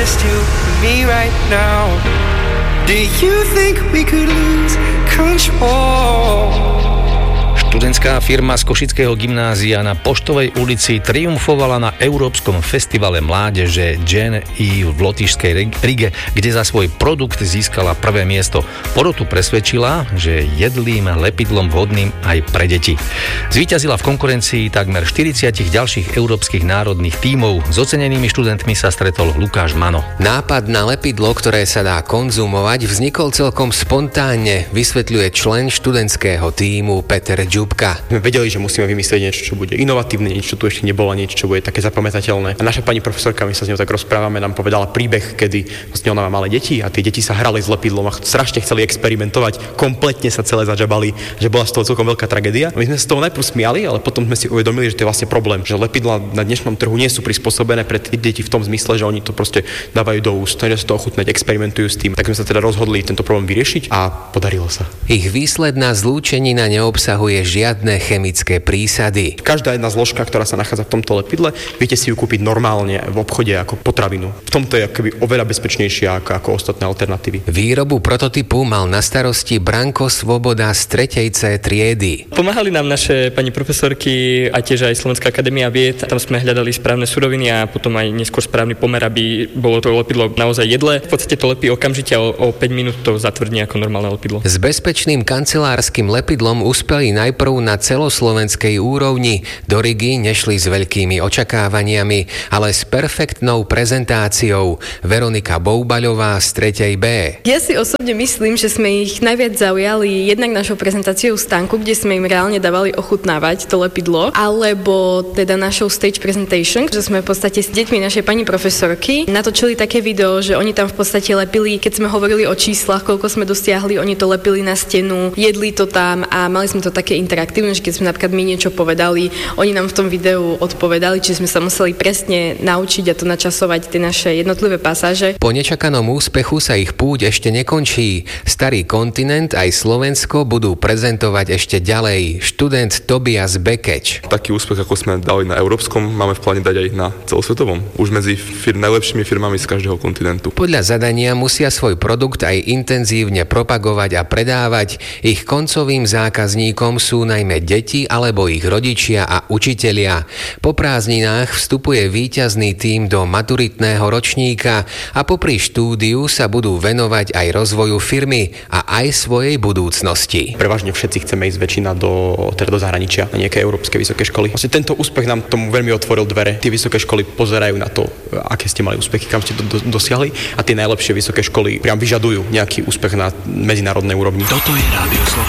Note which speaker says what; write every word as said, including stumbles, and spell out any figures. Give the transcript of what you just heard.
Speaker 1: just you and me right now. Do you think we could lose control?
Speaker 2: Študentská firma z Košického gymnázia na Poštovej ulici triumfovala na Európskom festivale mládeže Gen E v lotyšskej Rige, kde za svoj produkt získala prvé miesto. Porotu presvedčila, že je jedlým lepidlom vhodným aj pre deti. Zvíťazila v konkurencii takmer štyridsať ďalších európskych národných tímov. S ocenenými študentmi sa stretol Lukáš Mano.
Speaker 3: Nápad na lepidlo, ktoré sa dá konzumovať, vznikol celkom spontánne, vysvetľuje člen študentského tímu Peter Ďubka.
Speaker 4: My vedeli, že musíme vymyslieť niečo, čo bude inovatívne, niečo, čo tu ešte nebolo, niečo, čo bude také zapamätateľné. A naša pani profesorka, my sa s ňou tak rozprávame, nám povedala príbeh, kedy vlastne ona má malé deti a tie deti sa hrali s lepidlom a strašne chceli experimentovať, kompletne sa celé zadžabali, že bola z toho celkom veľká tragédia. My sme sa z toho najprv smiali, ale potom sme si uvedomili, že to je vlastne problém, že lepidlá na dnešnom trhu nie sú prispôsobené pre tie deti v tom zmysle, že oni to proste dávajú do úst, že sa to ochutnať, experimentujú s tým. Tak sme sa teda rozhodli tento problém vyriešiť a podarilo sa.
Speaker 3: Ich výsledná zlúčenina neobsahuje žiadne chemické prísady.
Speaker 4: Každá jedna zložka, ktorá sa nachádza v tomto lepidle, viete si ju kúpiť normálne v obchode ako potravinu. V tomto je akoby oveľa bezpečnejšia ako, ako ostatné alternatívy.
Speaker 3: Výrobu prototypu mal na starosti Branko Svoboda z tretej C triedy.
Speaker 5: Pomáhali nám naše pani profesorky a tiež aj Slovenská akadémia vied. Tam sme hľadali správne suroviny a potom aj neskôr správny pomer, aby bolo to lepidlo naozaj jedlé. V podstate to lepí okamžite a o, o päť minút to zatvrdí ako normálne lepidlo.
Speaker 3: S bezpečným kancelárskym lepidlom uspeli najprv na celoslovenskej úrovni. Do Rigy nešli s veľkými očakávaniami, ale s perfektnou prezentáciou. Veronika Boubaľová z tretej B.
Speaker 6: Ja si osobne myslím, že sme ich najviac zaujali jednak našou prezentáciou stánku, kde sme im reálne dávali ochutnávať to lepidlo, alebo teda našou stage presentation, že sme v podstate s deťmi našej pani profesorky natočili také video, že oni tam v podstate lepili, keď sme hovorili o číslach, koľko sme dosiahli, oni to lepili na stenu, jedli to tam a mali sme to také interaktívne, že keď sme napríklad my niečo povedali, oni nám v tom videu odpovedali, čiže sme sa museli presne naučiť a to načasovať tie naše jednotlivé pasáže.
Speaker 3: Po nečakanom úspechu sa ich púť ešte nekončí. Starý kontinent aj Slovensko budú prezentovať ešte ďalej. Študent Tobias Bekeč.
Speaker 7: Taký úspech, ako sme dali na európskom, máme v pláne dať aj na celosvetovom. Už medzi fir- najlepšími firmami z každého kontinentu.
Speaker 3: Podľa zadania musia svoj produkt aj intenzívne propagovať a predávať. Ich koncovým zákazníkom sú najmä deti alebo ich rodičia a učitelia. Po prázdninách vstupuje víťazný tím do maturitného ročníka a popri štúdiu sa budú venovať aj rozvoju firmy a aj svojej budúcnosti.
Speaker 4: Prevažne všetci chceme ísť väčšina do, teda do zahraničia, na nejaké európske vysoké školy. Vlastne tento úspech nám tomu veľmi otvoril dvere. Tie vysoké školy pozerajú na to, aké ste mali úspechy, kam ste to do, dosiahli a tie najlepšie vysoké školy priam vyžadujú nejaký úspech na medzinárodnej úrovni.
Speaker 8: Toto je Rádio Slovensko.